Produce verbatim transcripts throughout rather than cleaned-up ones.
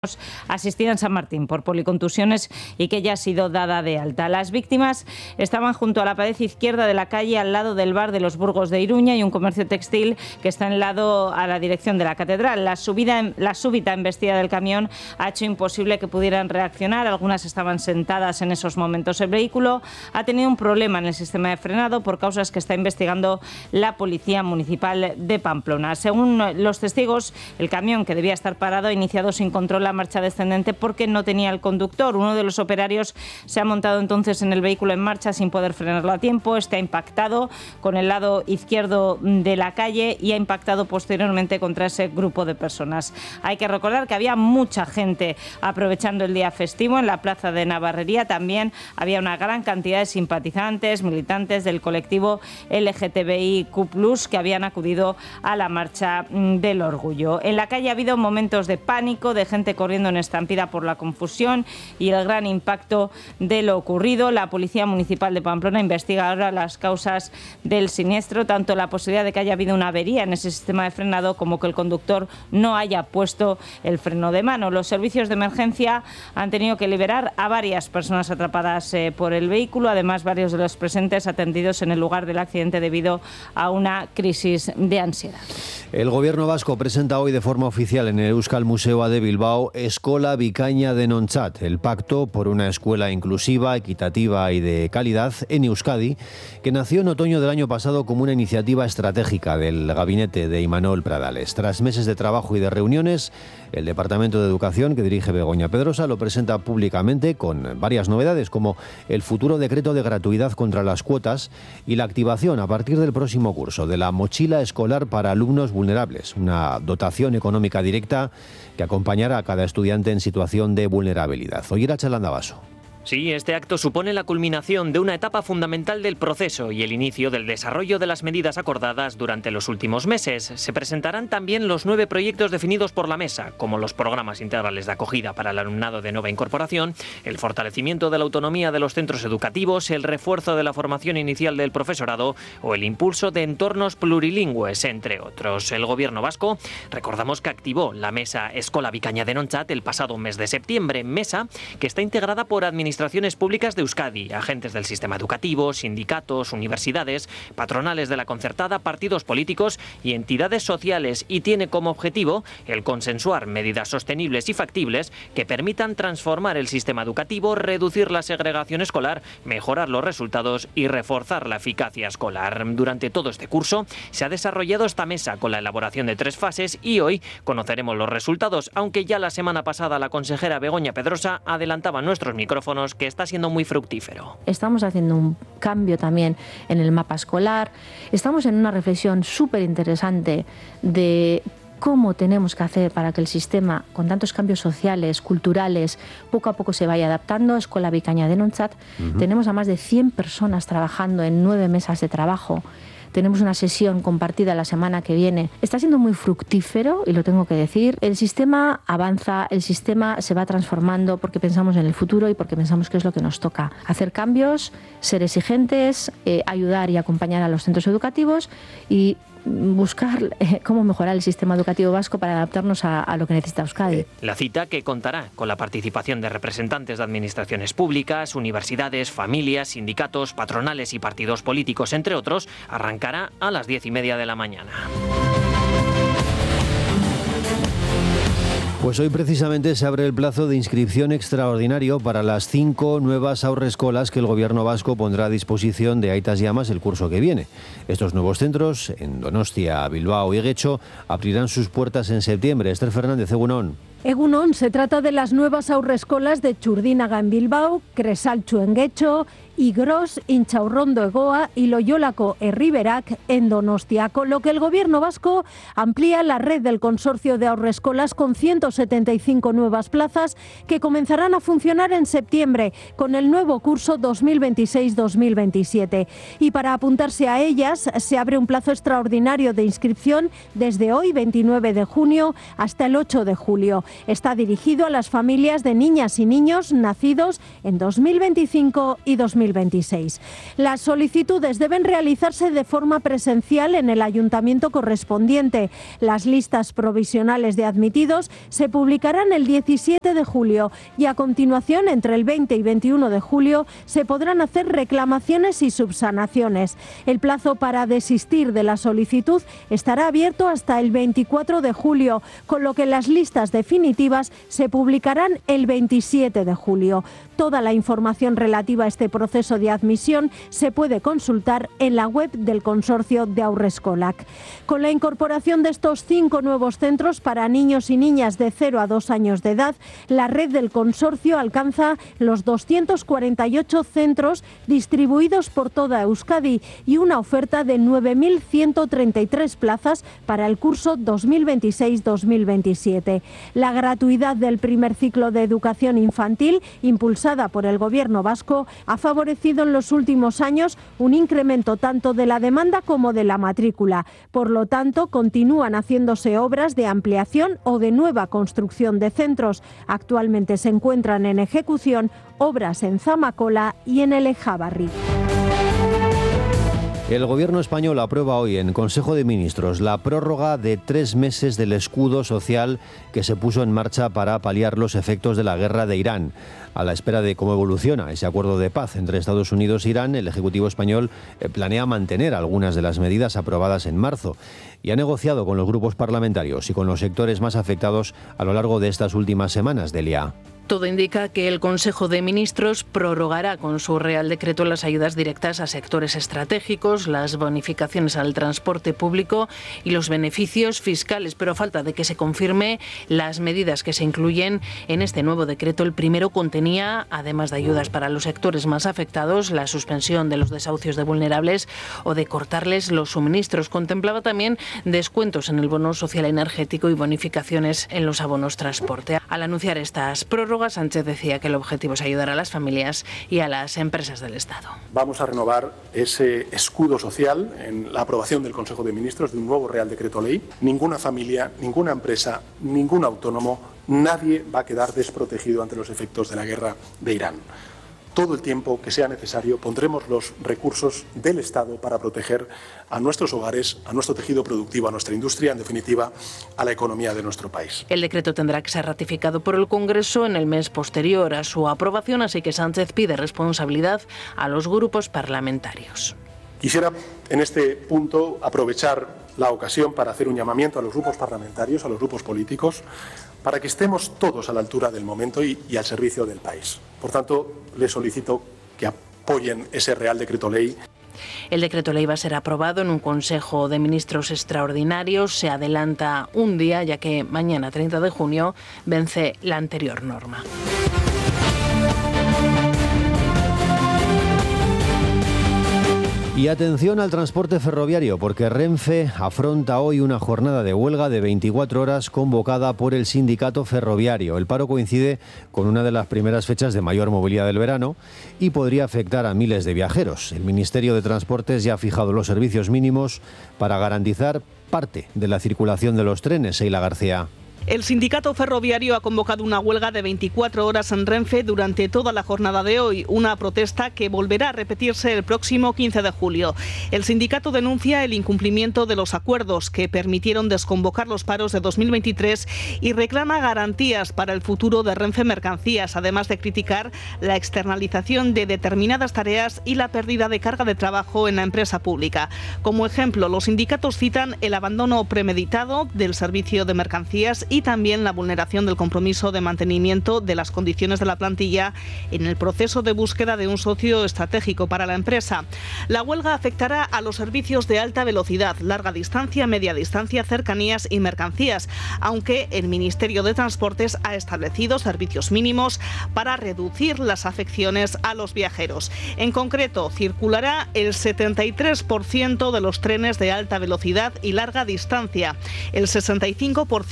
asistida en San Martín por policontusiones y que ya ha sido dada de alta. Las víctimas estaban junto a la pared izquierda de la calle, al lado del bar de los Burgos de Iruña y un comercio textil que está en lado a la dirección de la catedral. La, subida, la súbita embestida del camión ha hecho imposible que pudieran reaccionar. Algunas estaban sentadas en esos momentos. El vehículo ha tenido un problema en el sistema de frenado por causas que está investigando la Policía Municipal de Pamplona. Según los testigos, el camión, que debía estar parado, ha iniciado sin control la marcha descendente porque no tenía el conductor. Uno de los operarios se ha montado entonces en el vehículo en marcha sin poder frenarlo a tiempo. Este ha impactado con el lado izquierdo de la calle y ha impactado posteriormente contra ese grupo de personas. Hay que recordar que había mucha gente aprovechando el día festivo en la plaza de Navarrería. También había una gran cantidad de simpatizantes, militantes del colectivo L G T B I Q plus, que habían acudido a la marcha del orgullo. En la calle ha habido momentos de pánico, de gente corriendo en estampida por la confusión y el gran impacto de lo ocurrido. La Policía Municipal de Pamplona investiga ahora las causas del siniestro, tanto la posibilidad de que haya habido una avería en ese sistema de frenado como que el conductor no haya puesto el freno de mano. Los servicios de emergencia han tenido que liberar a varias personas atrapadas eh, por el vehículo. Además, varios de los presentes atendidos en el lugar del accidente debido a una crisis de ansiedad. El Gobierno vasco presenta hoy de forma oficial en el Euskal Museo de Bilbao Eskola Bikaina Denontzat, el pacto por una escuela inclusiva, equitativa y de calidad en Euskadi, que nació en otoño del año pasado como una iniciativa estratégica del gabinete de Imanol Pradales. Tras meses de trabajo y de reuniones, el Departamento de Educación, que dirige Begoña Pedrosa, lo presenta públicamente con varias novedades, como el futuro decreto de gratuidad contra las cuotas y la activación a partir del próximo curso de la mochila escolar para alumnos vulnerables, una dotación económica directa que acompañará a cada estudiante en situación de vulnerabilidad. Oyer a Chalandavaso. Sí, este acto supone la culminación de una etapa fundamental del proceso y el inicio del desarrollo de las medidas acordadas durante los últimos meses. Se presentarán también los nueve proyectos definidos por la mesa, como los programas integrales de acogida para el alumnado de nueva incorporación, el fortalecimiento de la autonomía de los centros educativos, el refuerzo de la formación inicial del profesorado o el impulso de entornos plurilingües, entre otros. El Gobierno vasco, recordamos que activó la mesa Eskola Bikaina Denontzat el pasado mes de septiembre, mesa que está integrada por administraciones Administraciones públicas de Euskadi, agentes del sistema educativo, sindicatos, universidades, patronales de la concertada, partidos políticos y entidades sociales, y tiene como objetivo el consensuar medidas sostenibles y factibles que permitan transformar el sistema educativo, reducir la segregación escolar, mejorar los resultados y reforzar la eficacia escolar. Durante todo este curso se ha desarrollado esta mesa con la elaboración de tres fases y hoy conoceremos los resultados, aunque ya la semana pasada la consejera Begoña Pedrosa adelantaba en nuestros micrófonos que está siendo muy fructífero. Estamos haciendo un cambio también en el mapa escolar. Estamos en una reflexión súper interesante de cómo tenemos que hacer para que el sistema, con tantos cambios sociales, culturales, poco a poco se vaya adaptando. Eskola Bikaina Denontzat. Uh-huh. Tenemos a más de cien personas trabajando en nueve mesas de trabajo. Tenemos una sesión compartida la semana que viene. Está siendo muy fructífero, y lo tengo que decir. El sistema avanza, el sistema se va transformando porque pensamos en el futuro y porque pensamos que es lo que nos toca. Hacer cambios, ser exigentes, eh, ayudar y acompañar a los centros educativos y buscar eh, cómo mejorar el sistema educativo vasco para adaptarnos a, a lo que necesita Euskadi. La cita, que contará con la participación de representantes de administraciones públicas, universidades, familias, sindicatos, patronales y partidos políticos, entre otros, arrancará a las diez y media de la mañana. Pues hoy precisamente se abre el plazo de inscripción extraordinario para las cinco nuevas haurreskolas que el Gobierno vasco pondrá a disposición de Aitas y Amas el curso que viene. Estos nuevos centros, en Donostia, Bilbao y Getxo, abrirán sus puertas en septiembre. Esther Fernández, Egunon. Egunon, se trata de las nuevas haurreskolas de Txurdinaga en Bilbao, Cresaltxu en Getxo, Igros, Intxaurrondo Egoa y Loiolako Herriberak en Donostia, con lo que el Gobierno vasco amplía la red del consorcio de haurreskolas con ciento setenta y cinco nuevas plazas que comenzarán a funcionar en septiembre con el nuevo curso dos mil veintiséis dos mil veintisiete. Y para apuntarse a ellas se abre un plazo extraordinario de inscripción desde hoy, veintinueve de junio, hasta el ocho de julio. Está dirigido a las familias de niñas y niños nacidos en dos mil veinticinco y dos mil mil veintiséis. Las solicitudes deben realizarse de forma presencial en el ayuntamiento correspondiente. Las listas provisionales de admitidos se publicarán el diecisiete de julio y a continuación, entre el veinte y veintiuno de julio, se podrán hacer reclamaciones y subsanaciones. El plazo para desistir de la solicitud estará abierto hasta el veinticuatro de julio, con lo que las listas definitivas se publicarán el veintisiete de julio. Toda la información relativa a este proceso de admisión se puede consultar en la web del consorcio de Haurreskolak. Con la incorporación de estos cinco nuevos centros para niños y niñas de cero a dos años de edad, la red del consorcio alcanza los doscientos cuarenta y ocho centros distribuidos por toda Euskadi y una oferta de nueve mil ciento treinta y tres plazas para el curso dos mil veintiséis dos mil veintisiete. La gratuidad del primer ciclo de educación infantil, impulsada por el Gobierno vasco, ha favorecido en los últimos años un incremento tanto de la demanda como de la matrícula. Por lo tanto, continúan haciéndose obras de ampliación o de nueva construcción de centros. Actualmente se encuentran en ejecución obras en Zamacola y en Elejabarri. El Gobierno español aprueba hoy en Consejo de Ministros la prórroga de tres meses del escudo social que se puso en marcha para paliar los efectos de la guerra de Irán. A la espera de cómo evoluciona ese acuerdo de paz entre Estados Unidos e Irán, el Ejecutivo español planea mantener algunas de las medidas aprobadas en marzo y ha negociado con los grupos parlamentarios y con los sectores más afectados a lo largo de estas últimas semanas, Delia. Todo indica que el Consejo de Ministros prorrogará con su Real Decreto las ayudas directas a sectores estratégicos, las bonificaciones al transporte público y los beneficios fiscales, pero a falta de que se confirme las medidas que se incluyen en este nuevo decreto. El primero contenía, además de ayudas para los sectores más afectados, la suspensión de los desahucios de vulnerables o de cortarles los suministros. Contemplaba también descuentos en el bono social energético y bonificaciones en los abonos transporte. Al anunciar estas prórrogas, Sánchez decía que el objetivo es ayudar a las familias y a las empresas del Estado. Vamos a renovar ese escudo social en la aprobación del Consejo de Ministros de un nuevo Real Decreto Ley. Ninguna familia, ninguna empresa, ningún autónomo, nadie va a quedar desprotegido ante los efectos de la guerra de Irán. Todo el tiempo que sea necesario pondremos los recursos del Estado para proteger a nuestros hogares, a nuestro tejido productivo, a nuestra industria, en definitiva, a la economía de nuestro país. El decreto tendrá que ser ratificado por el Congreso en el mes posterior a su aprobación, así que Sánchez pide responsabilidad a los grupos parlamentarios. Quisiera, en este punto, aprovechar la ocasión para hacer un llamamiento a los grupos parlamentarios, a los grupos políticos, para que estemos todos a la altura del momento y, y al servicio del país. Por tanto, les solicito que apoyen ese Real Decreto Ley. El decreto ley va a ser aprobado en un Consejo de Ministros extraordinario. Se adelanta un día, ya que mañana, treinta de junio, vence la anterior norma. Y atención al transporte ferroviario, porque Renfe afronta hoy una jornada de huelga de veinticuatro horas convocada por el sindicato ferroviario. El paro coincide con una de las primeras fechas de mayor movilidad del verano y podría afectar a miles de viajeros. El Ministerio de Transportes ya ha fijado los servicios mínimos para garantizar parte de la circulación de los trenes. Seila García. El sindicato ferroviario ha convocado una huelga de veinticuatro horas en Renfe durante toda la jornada de hoy, una protesta que volverá a repetirse el próximo quince de julio. El sindicato denuncia el incumplimiento de los acuerdos que permitieron desconvocar los paros de dos mil veintitrés y reclama garantías para el futuro de Renfe Mercancías, además de criticar la externalización de determinadas tareas y la pérdida de carga de trabajo en la empresa pública. Como ejemplo, los sindicatos citan el abandono premeditado del servicio de mercancías y también la vulneración del compromiso de mantenimiento de las condiciones de la plantilla en el proceso de búsqueda de un socio estratégico para la empresa. La huelga afectará a los servicios de alta velocidad, larga distancia, media distancia, cercanías y mercancías, aunque el Ministerio de Transportes ha establecido servicios mínimos para reducir las afecciones a los viajeros. En concreto, circulará el setenta y tres por ciento de los trenes de alta velocidad y larga distancia, el sesenta y cinco por ciento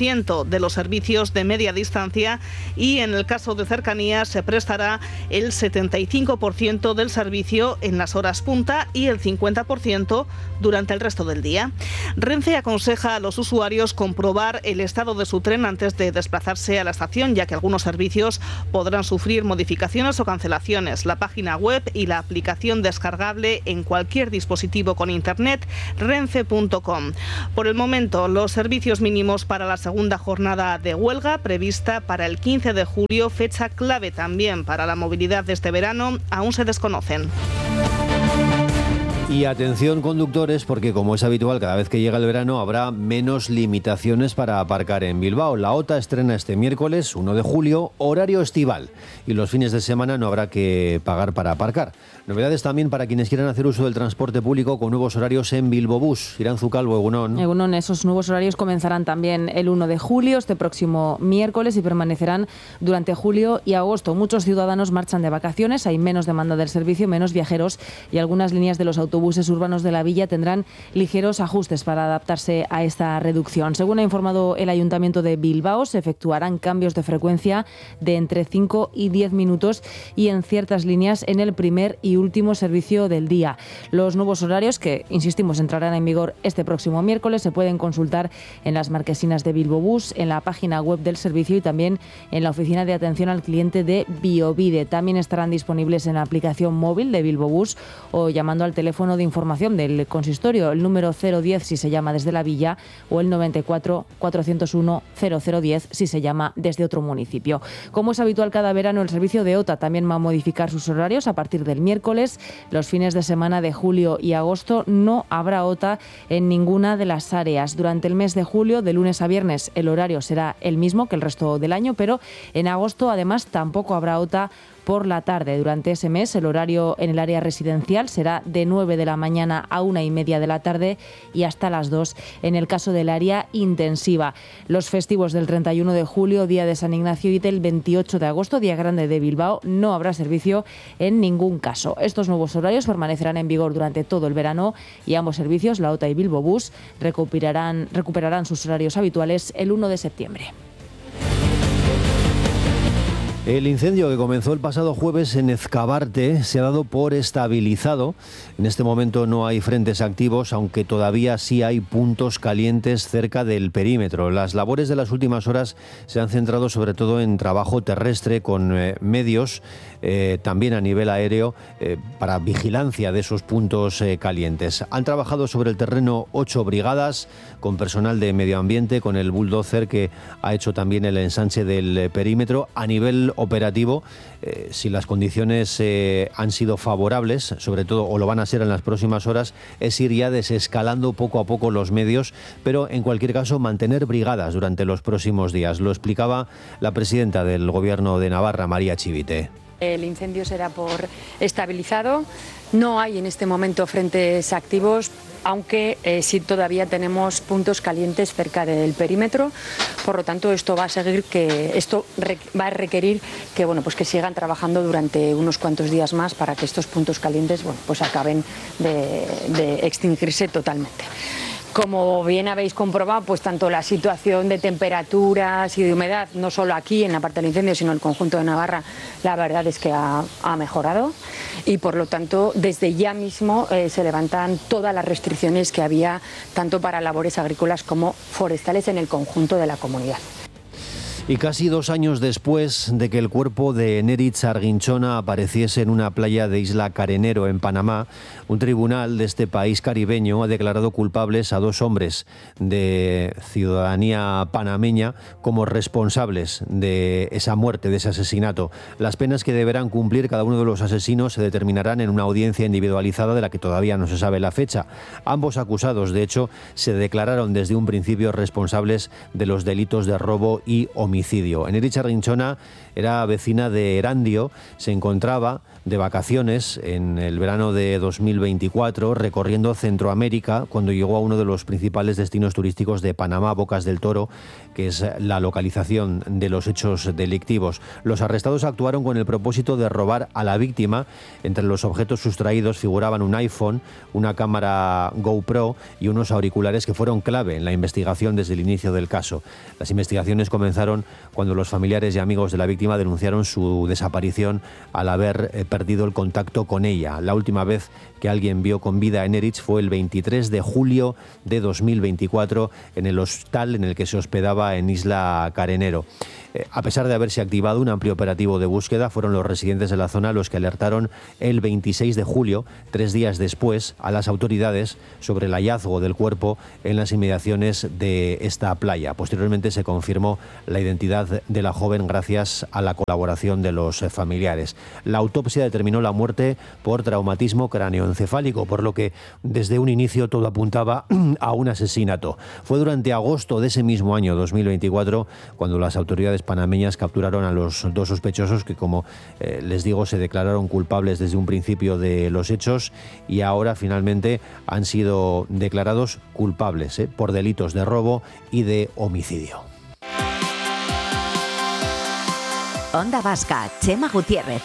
de los servicios de media distancia y en el caso de cercanías se prestará el setenta y cinco por ciento del servicio en las horas punta y el cincuenta por ciento durante el resto del día. Renfe aconseja a los usuarios comprobar el estado de su tren antes de desplazarse a la estación, ya que algunos servicios podrán sufrir modificaciones o cancelaciones. La página web y la aplicación descargable en cualquier dispositivo con internet, renfe punto com. Por el momento, los servicios mínimos para la segunda jornada de huelga, prevista para el quince de julio, fecha clave también para la movilidad de este verano, aún se desconocen. Y atención conductores, porque como es habitual cada vez que llega el verano habrá menos limitaciones para aparcar en Bilbao. La OTA estrena este miércoles, uno de julio, horario estival. Y los fines de semana no habrá que pagar para aparcar. Novedades también para quienes quieran hacer uso del transporte público con nuevos horarios en Bilbobús. Irán Zucalvo, Egunon. Egunon, esos nuevos horarios comenzarán también el uno de julio, este próximo miércoles, y permanecerán durante julio y agosto. Muchos ciudadanos marchan de vacaciones, hay menos demanda del servicio, menos viajeros y algunas líneas de los autobuses autobuses urbanos de la villa tendrán ligeros ajustes para adaptarse a esta reducción. Según ha informado el Ayuntamiento de Bilbao, se efectuarán cambios de frecuencia de entre cinco y diez minutos y en ciertas líneas en el primer y último servicio del día. Los nuevos horarios, que insistimos entrarán en vigor este próximo miércoles, se pueden consultar en las marquesinas de Bilbobús, en la página web del servicio y también en la oficina de atención al cliente de Biovide. También estarán disponibles en la aplicación móvil de Bilbobús o llamando al teléfono de información del consistorio, el número cero diez si se llama desde la villa o el noventa y cuatro, cuatrocientos uno, cero cero diez si se llama desde otro municipio. Como es habitual cada verano, el servicio de OTA también va a modificar sus horarios a partir del miércoles. Los fines de semana de julio y agosto no habrá OTA en ninguna de las áreas. Durante el mes de julio, de lunes a viernes, el horario será el mismo que el resto del año, pero en agosto además tampoco habrá OTA por la tarde. Durante ese mes el horario en el área residencial será de nueve de la mañana a una y media de la tarde y hasta las dos en el caso del área intensiva. Los festivos del treinta y uno de julio, día de San Ignacio, y del veintiocho de agosto, día grande de Bilbao, no habrá servicio en ningún caso. Estos nuevos horarios permanecerán en vigor durante todo el verano y ambos servicios, la OTA y Bilbobús, recuperarán, recuperarán sus horarios habituales el uno de septiembre. El incendio que comenzó el pasado jueves en Ezcabarte se ha dado por estabilizado. En este momento no hay frentes activos, aunque todavía sí hay puntos calientes cerca del perímetro. Las labores de las últimas horas se han centrado sobre todo en trabajo terrestre con eh, medios, eh, también a nivel aéreo, eh, para vigilancia de esos puntos eh, calientes. Han trabajado sobre el terreno ocho brigadas con personal de medio ambiente, con el bulldozer que ha hecho también el ensanche del eh, perímetro. A nivel operativo, eh, si las condiciones eh, han sido favorables, sobre todo, o lo van a ser en las próximas horas, es ir ya desescalando poco a poco los medios, pero en cualquier caso mantener brigadas durante los próximos días. Lo explicaba la presidenta del Gobierno de Navarra, María Chivite. El incendio será por estabilizado. No hay en este momento frentes activos, aunque eh, sí todavía tenemos puntos calientes cerca del perímetro. Por lo tanto, esto va a seguir que esto re, va a requerir que bueno pues que sigan trabajando durante unos cuantos días más para que estos puntos calientes bueno pues acaben de, de extinguirse totalmente. Como bien habéis comprobado, pues tanto la situación de temperaturas y de humedad, no solo aquí en la parte del incendio, sino en el conjunto de Navarra, la verdad es que ha, ha mejorado y por lo tanto desde ya mismo eh, se levantan todas las restricciones que había tanto para labores agrícolas como forestales en el conjunto de la comunidad. Y casi dos años después de que el cuerpo de Neritz Arginchona apareciese en una playa de Isla Carenero, en Panamá, un tribunal de este país caribeño ha declarado culpables a dos hombres de ciudadanía panameña como responsables de esa muerte, de ese asesinato. Las penas que deberán cumplir cada uno de los asesinos se determinarán en una audiencia individualizada de la que todavía no se sabe la fecha. Ambos acusados, de hecho, se declararon desde un principio responsables de los delitos de robo y homicidio. homicidio. Eneritz Arrinchona era vecina de Erandio, se encontraba de vacaciones en el verano de dos mil veinticuatro recorriendo Centroamérica cuando llegó a uno de los principales destinos turísticos de Panamá, Bocas del Toro, que es la localización de los hechos delictivos. Los arrestados actuaron con el propósito de robar a la víctima. Entre los objetos sustraídos figuraban un iPhone, una cámara GoPro y unos auriculares que fueron clave en la investigación desde el inicio del caso. Las investigaciones comenzaron cuando los familiares y amigos de la víctima denunciaron su desaparición al haber eh, perdido el contacto con ella. La última vez que alguien vio con vida a Eneritz fue el veintitrés de julio de dos mil veinticuatro en el hostal en el que se hospedaba en Isla Carenero. Eh, a pesar de haberse activado un amplio operativo de búsqueda, fueron los residentes de la zona los que alertaron el veintiséis de julio, tres días después, a las autoridades sobre el hallazgo del cuerpo en las inmediaciones de esta playa. Posteriormente se confirmó la identidad de la joven gracias a la colaboración de los familiares. La autopsia determinó la muerte por traumatismo cráneoencefálico, por lo que desde un inicio todo apuntaba a un asesinato. Fue durante agosto de ese mismo año, dos mil veinticuatro, cuando las autoridades panameñas capturaron a los dos sospechosos que, como eh, les digo, se declararon culpables desde un principio de los hechos y ahora finalmente han sido declarados culpables eh, por delitos de robo y de homicidio. Onda Vasca, Chema Gutiérrez.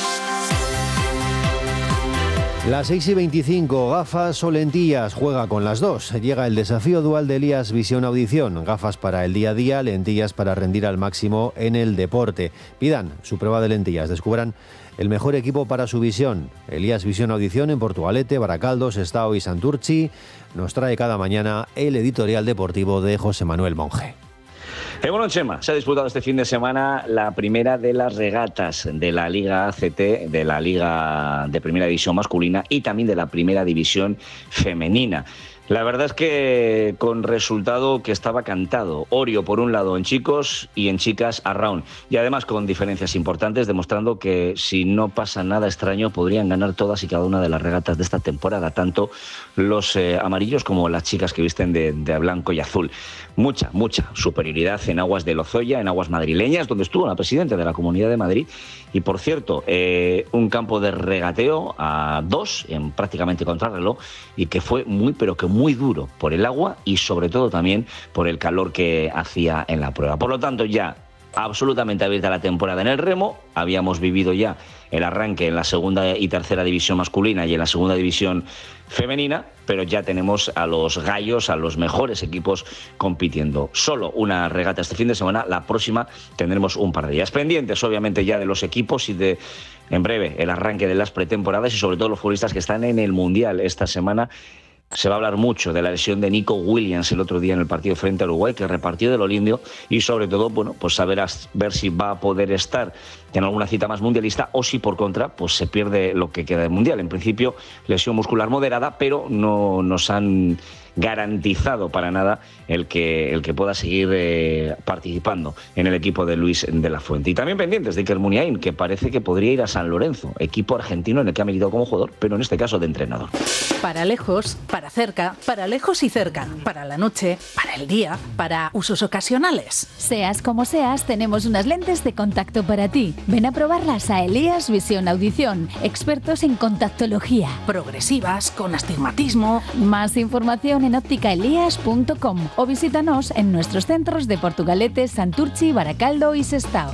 Las seis y veinticinco, gafas o lentillas, juega con las dos. Llega el desafío dual de Elías Visión Audición. Gafas para el día a día, lentillas para rendir al máximo en el deporte. Pidan su prueba de lentillas, descubran el mejor equipo para su visión. Elías Visión Audición en Portugalete, Baracaldo, Sestao y Santurchi. Nos trae cada mañana el editorial deportivo de José Manuel Monge. Eh, bueno, Chema, se ha disputado este fin de semana la primera de las regatas de la Liga A C T, de la Liga de Primera División masculina y también de la Primera División femenina. La verdad es que con resultado que estaba cantado. Orio por un lado en chicos y en chicas a round. Y además con diferencias importantes, demostrando que si no pasa nada extraño podrían ganar todas y cada una de las regatas de esta temporada, tanto los eh, amarillos como las chicas que visten de, de blanco y azul. Mucha, mucha superioridad en aguas de Lozoya, en aguas madrileñas, donde estuvo la presidenta de la Comunidad de Madrid. Y por cierto, eh, un campo de regateo a dos, en prácticamente contrarreloj, y que fue muy, pero que muy duro por el agua y sobre todo también por el calor que hacía en la prueba. Por lo tanto, ya absolutamente abierta la temporada en el remo. Habíamos vivido ya el arranque en la segunda y tercera división masculina y en la segunda división femenina, pero ya tenemos a los gallos, a los mejores equipos compitiendo. Solo una regata este fin de semana, la próxima tendremos un par de días pendientes, obviamente ya de los equipos y de, en breve, el arranque de las pretemporadas y sobre todo los futbolistas que están en el Mundial esta semana. Se va a hablar mucho de la lesión de Nico Williams el otro día en el partido frente a Uruguay, que repartió de lo limpio, y sobre todo, bueno, pues saber a ver si va a poder estar en alguna cita más mundialista o si por contra pues se pierde lo que queda del Mundial. En principio, lesión muscular moderada, pero no nos han garantizado para nada el que, el que pueda seguir eh, participando en el equipo de Luis de la Fuente. Y también pendientes de Iker Muniain, que parece que podría ir a San Lorenzo, equipo argentino en el que ha militado como jugador, pero en este caso de entrenador. Para lejos, para cerca, para lejos y cerca, para la noche, para el día, para usos ocasionales. Seas como seas, tenemos unas lentes de contacto para ti. Ven a probarlas a Elías Visión Audición, expertos en contactología. Progresivas, con astigmatismo. Más información en óptica elías punto com o visítanos en nuestros centros de Portugalete, Santurchi, Baracaldo y Sestao.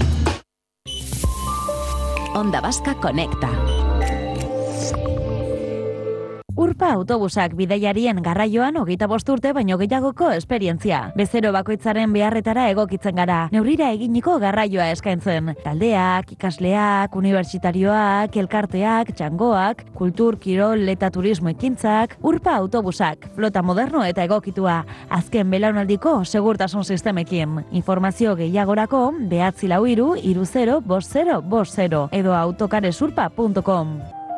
Onda Vasca Conecta. Urpa autobusak bidaiarien garraioan hogeita bost urte baino gehiagoko esperientzia. Bezero bakoitzaren beharretara egokitzen gara. Neurrira eginiko garraioa eskaintzen. Taldeak, ikasleak, unibertsitarioak, elkarteak, txangoak, kultur, kirol eta turismo ekintzak. Urpa autobusak, flota moderno eta egokitua. Azken belaunaldiko segurtasun sistemekin. Informazio gehiagorako behatzi lau hiru hiru zero bost zero bost zero edo autocaresurpa punto com.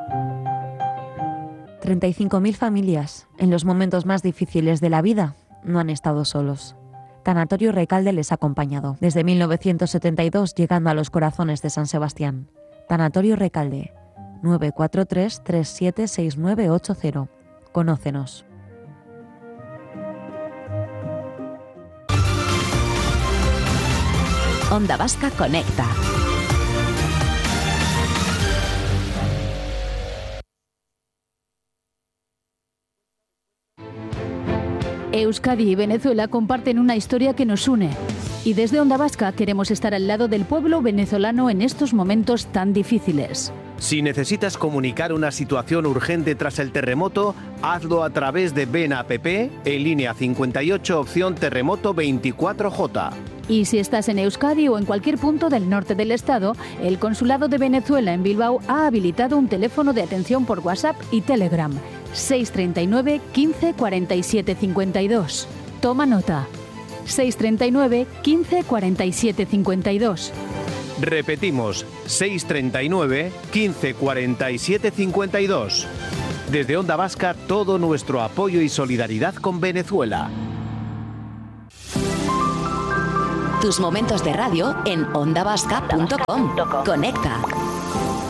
treinta y cinco mil familias, en los momentos más difíciles de la vida, no han estado solos. Tanatorio Recalde les ha acompañado, desde mil novecientos setenta y dos, llegando a los corazones de San Sebastián. Tanatorio Recalde, nueve cuatro tres, tres siete seis nueve ocho cero. Conócenos. Onda Vasca Conecta. Euskadi y Venezuela comparten una historia que nos une. Y desde Onda Vasca queremos estar al lado del pueblo venezolano en estos momentos tan difíciles. Si necesitas comunicar una situación urgente tras el terremoto, hazlo a través de Ven App en línea cincuenta y ocho opción terremoto veinticuatro J. Y si estás en Euskadi o en cualquier punto del norte del estado, el Consulado de Venezuela en Bilbao ha habilitado un teléfono de atención por WhatsApp y Telegram. seis treinta y nueve, quince, cuarenta y siete, cincuenta y dos. Toma nota. seis treinta y nueve, quince, cuarenta y siete, cincuenta y dos. Repetimos, seis treinta y nueve, quince, cuarenta y siete, cincuenta y dos. Desde Onda Vasca, todo nuestro apoyo y solidaridad con Venezuela. Tus momentos de radio en onda vasca punto com. Conecta.